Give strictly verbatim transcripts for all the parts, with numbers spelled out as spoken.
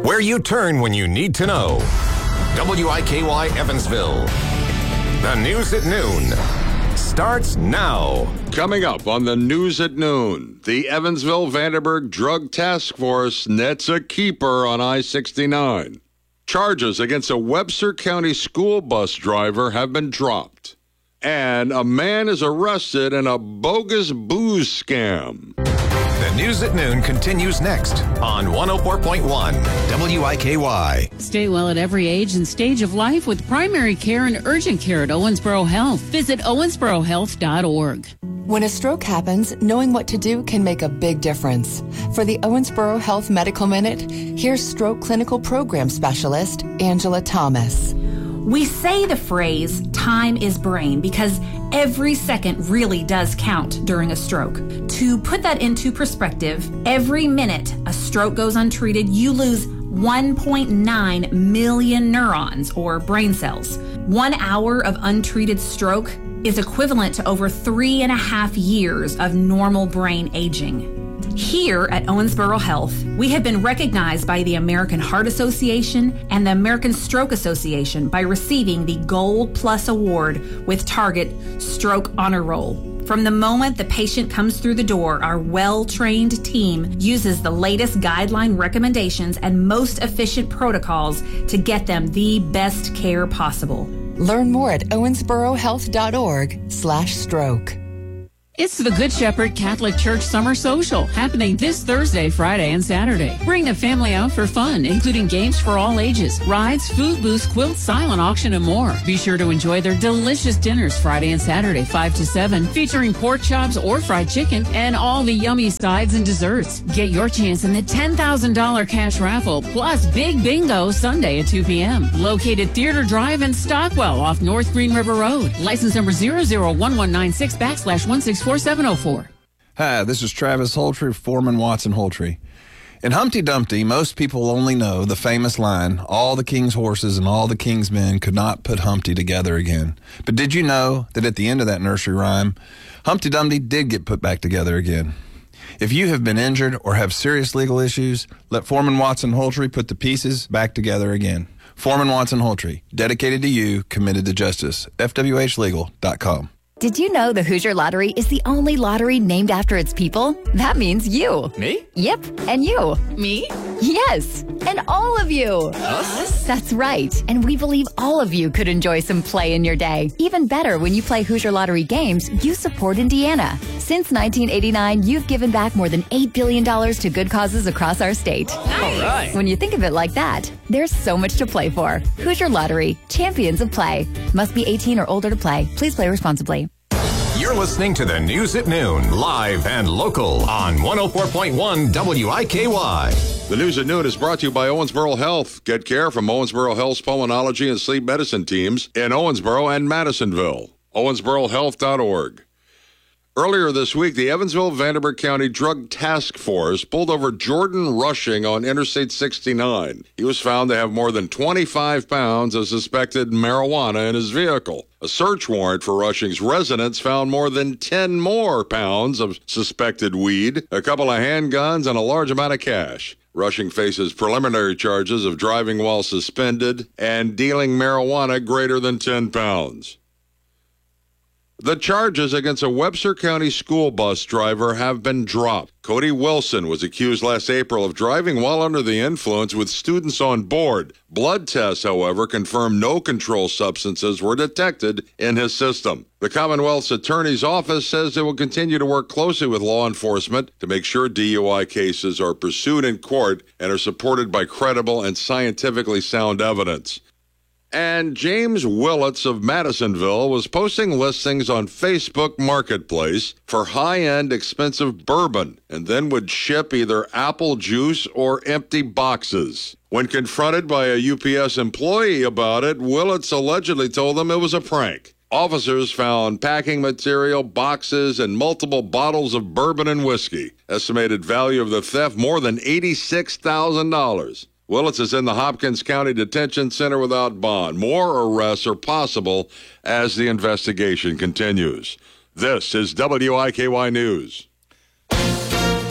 Where you turn when you need to know. W I K Y Evansville. The news at noon starts now. Coming up on the news at noon, the Evansville-Vanderburg Drug Task Force nets a keeper on I sixty-nine. Charges against a Webster County school bus driver have been dropped. And a man is arrested in a bogus booze scam. The news at noon continues next on one oh four point one W I K Y. Stay well at every age and stage of life with primary care and urgent care at Owensboro Health. Visit owensboro health dot org. When a stroke happens, knowing what to do can make a big difference. For the Owensboro Health Medical Minute, here's stroke clinical program specialist Angela Thomas. We say the phrase, time is brain, because every second really does count during a stroke. To put that into perspective, every minute a stroke goes untreated, you lose one point nine million neurons, or brain cells. One hour of untreated stroke is equivalent to over three and a half years of normal brain aging. Here at Owensboro Health, we have been recognized by the American Heart Association and the American Stroke Association by receiving the Gold Plus Award with Target Stroke Honor Roll. From the moment the patient comes through the door, our well-trained team uses the latest guideline recommendations and most efficient protocols to get them the best care possible. Learn more at owensboro health dot org slash stroke. It's the Good Shepherd Catholic Church Summer Social, happening this Thursday, Friday, and Saturday. Bring the family out for fun, including games for all ages, rides, food booths, quilts, silent auction, and more. Be sure to enjoy their delicious dinners Friday and Saturday, five to seven, featuring pork chops or fried chicken, and all the yummy sides and desserts. Get your chance in the ten thousand dollars cash raffle, plus Big Bingo Sunday at two p.m. Located Theater Drive in Stockwell off North Green River Road. License number zero zero one one nine six backslash one six four seven oh four. Hi, this is Travis Holtry, Foreman Watson Holtry. In Humpty Dumpty, most people only know the famous line, all the king's horses and all the king's men could not put Humpty together again. But did you know that at the end of that nursery rhyme, Humpty Dumpty did get put back together again? If you have been injured or have serious legal issues, let Foreman Watson Holtry put the pieces back together again. Foreman Watson Holtry, dedicated to you, committed to justice. F W H legal dot com. Did you know the Hoosier Lottery is the only lottery named after its people? That means you. Me? Yep, and you. Me? Yes, and all of you. Us? That's right, and we believe all of you could enjoy some play in your day. Even better, when you play Hoosier Lottery games, you support Indiana. Since nineteen eighty-nine, you've given back more than eight billion dollars to good causes across our state. Nice. All right. When you think of it like that, there's so much to play for. Hoosier Lottery, champions of play. Must be eighteen or older to play. Please play responsibly. You're listening to the News at Noon, live and local on one oh four point one W I K Y. The News at Noon is brought to you by Owensboro Health. Get care from Owensboro Health's pulmonology and sleep medicine teams in Owensboro and Madisonville. owensboro health dot org. Earlier this week, the Evansville-Vanderburg County Drug Task Force pulled over Jordan Rushing on Interstate sixty-nine. He was found to have more than twenty-five pounds of suspected marijuana in his vehicle. A search warrant for Rushing's residence found more than ten more pounds of suspected weed, a couple of handguns, and a large amount of cash. Rushing faces preliminary charges of driving while suspended and dealing marijuana greater than ten pounds. The charges against a Webster County school bus driver have been dropped. Cody Wilson was accused last April of driving while under the influence with students on board. Blood tests, however, confirmed no controlled substances were detected in his system. The Commonwealth's Attorney's Office says it will continue to work closely with law enforcement to make sure D U I cases are pursued in court and are supported by credible and scientifically sound evidence. And James Willits of Madisonville was posting listings on Facebook Marketplace for high-end expensive bourbon and then would ship either apple juice or empty boxes. When confronted by a U P S employee about it, Willits allegedly told them it was a prank. Officers found packing material, boxes, and multiple bottles of bourbon and whiskey. Estimated value of the theft more than eighty-six thousand dollars. Willits is in the Hopkins County Detention Center without bond. More arrests are possible as the investigation continues. This is W I K Y News.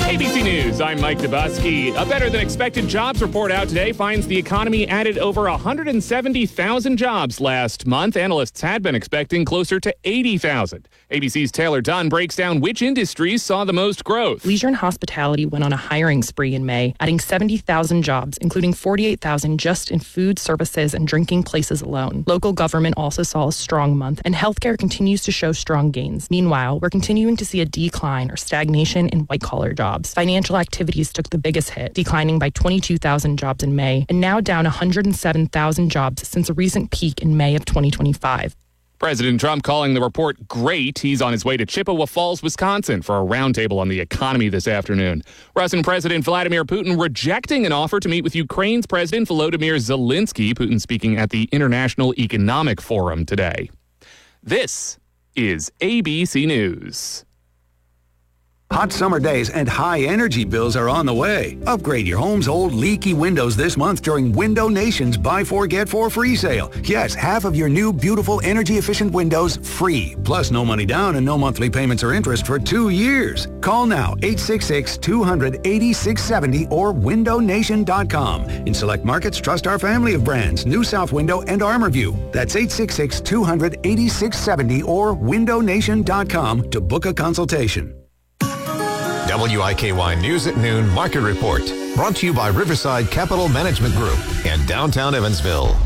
A B C News, I'm Mike Dubusky. A better-than-expected jobs report out today finds the economy added over one hundred seventy thousand jobs last month. Analysts had been expecting closer to eighty thousand. A B C's Taylor Dunn breaks down which industries saw the most growth. Leisure and hospitality went on a hiring spree in May, adding seventy thousand jobs, including forty-eight thousand just in food services and drinking places alone. Local government also saw a strong month, and healthcare continues to show strong gains. Meanwhile, we're continuing to see a decline or stagnation in white-collar jobs. Financial activities took the biggest hit, declining by twenty-two thousand jobs in May, and now down one hundred seven thousand jobs since a recent peak in May of twenty twenty-five. President Trump calling the report great. He's on his way to Chippewa Falls, Wisconsin for a roundtable on the economy this afternoon. Russian President Vladimir Putin rejecting an offer to meet with Ukraine's President Volodymyr Zelensky. Putin speaking at the International Economic Forum today. This is A B C News. Hot summer days and high energy bills are on the way. Upgrade your home's old leaky windows this month during Window Nation's Buy Four Get Four free sale. Yes, half of your new beautiful energy efficient windows free. Plus no money down and no monthly payments or interest for two years. Call now eight six six, two hundred, eighty-six seventy or window nation dot com. In select markets, trust our family of brands, New South Window and ArmorView. That's eight six six, two hundred, eighty-six seventy or window nation dot com to book a consultation. W I K Y News at Noon Market Report. Brought to you by Riverside Capital Management Group and Downtown Evansville.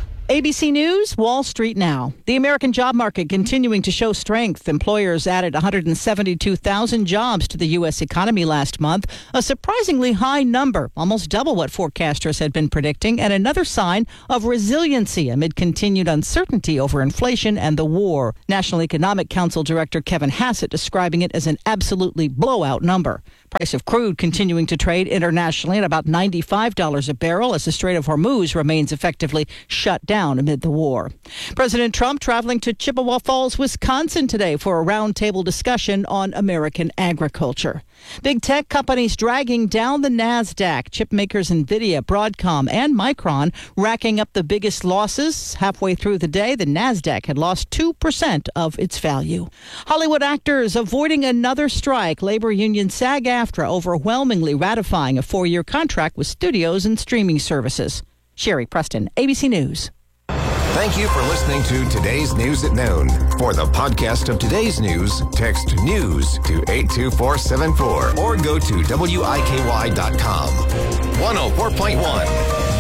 A B C News, Wall Street Now. The American job market continuing to show strength. Employers added one hundred seventy-two thousand jobs to the U S economy last month, a surprisingly high number, almost double what forecasters had been predicting, and another sign of resiliency amid continued uncertainty over inflation and the war. National Economic Council Director Kevin Hassett describing it as an absolutely blowout number. Price of crude continuing to trade internationally at about ninety-five dollars a barrel as the Strait of Hormuz remains effectively shut down amid the war. President Trump traveling to Chippewa Falls, Wisconsin today for a roundtable discussion on American agriculture. Big tech companies dragging down the NASDAQ. Chip makers NVIDIA, Broadcom, and Micron racking up the biggest losses. Halfway through the day, the NASDAQ had lost two percent of its value. Hollywood actors avoiding another strike. Labor union SAG-AFTRA overwhelmingly ratifying a four-year contract with studios and streaming services. Sherry Preston, A B C News. Thank you for listening to Today's News at Noon. For the podcast of today's news, text NEWS to eight two four seven four or go to W I K Y dot com. one oh four point one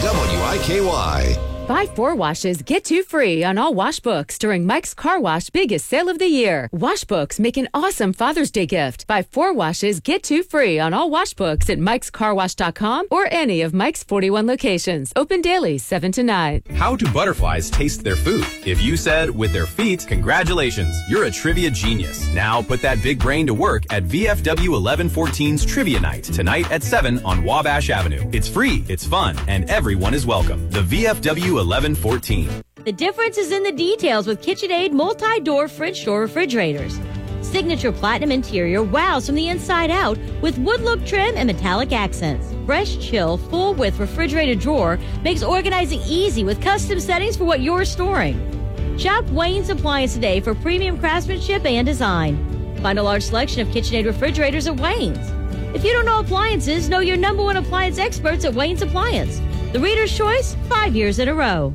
W I K Y. Buy four washes, get two free on all wash books during Mike's Car Wash biggest sale of the year. Wash books make an awesome Father's Day gift. Buy four washes, get two free on all wash books at mikes car wash dot com or any of Mike's forty-one locations. Open daily, seven to nine. How do butterflies taste their food? If you said with their feet, congratulations, you're a trivia genius. Now put that big brain to work at V F W eleven fourteen's Trivia Night, tonight at seven on Wabash Avenue. It's free, it's fun, and everyone is welcome. The V F W eleven fourteen. The difference is in the details with KitchenAid multi-door fridge door refrigerators. Signature platinum interior wows from the inside out with wood look trim and metallic accents. Fresh, chill, full-width refrigerated drawer makes organizing easy with custom settings for what you're storing. Shop Wayne's Appliance today for premium craftsmanship and design. Find a large selection of KitchenAid refrigerators at Wayne's. If you don't know appliances, know your number one appliance experts at Wayne's Appliance. The Reader's Choice, five years in a row.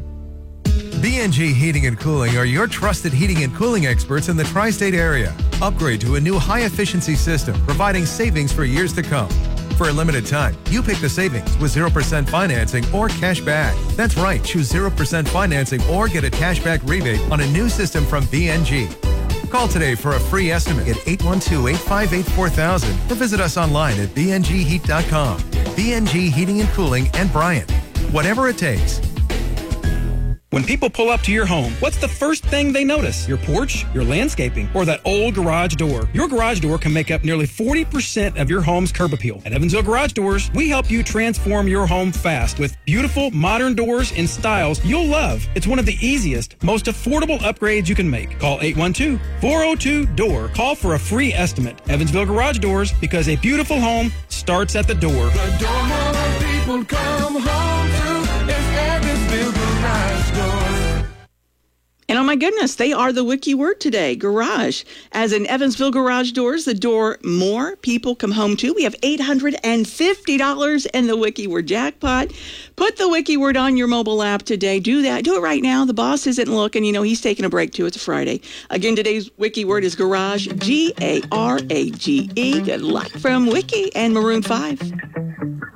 B and G Heating and Cooling are your trusted heating and cooling experts in the tri-state area. Upgrade to a new high-efficiency system, providing savings for years to come. For a limited time, you pick the savings with zero percent financing or cash back. That's right, choose zero percent financing or get a cashback rebate on a new system from B and G. Call today for a free estimate at eight one two, eight five eight, four thousand or visit us online at b n g heat dot com. B and G Heating and Cooling and Bryant. Whatever it takes. When people pull up to your home, what's the first thing they notice? Your porch, your landscaping, or that old garage door? Your garage door can make up nearly forty percent of your home's curb appeal. At Evansville Garage Doors, we help you transform your home fast with beautiful modern doors in styles you'll love. It's one of the easiest, most affordable upgrades you can make. Call eight one two, four oh two, D O O R. Call for a free estimate. Evansville Garage Doors, because a beautiful home starts at the door. The door more people come home to is Evansville Garage Doors. And on my my goodness, they are the wiki word today, garage. As in Evansville Garage Doors, the door more people come home to. We have eight hundred fifty dollars in the wiki word jackpot. Put the wiki word on your mobile app today. Do that. Do it right now. The boss isn't looking. You know, he's taking a break too. It's a Friday. Again, today's wiki word is garage, G A R A G E. Good luck from Wiki and Maroon five.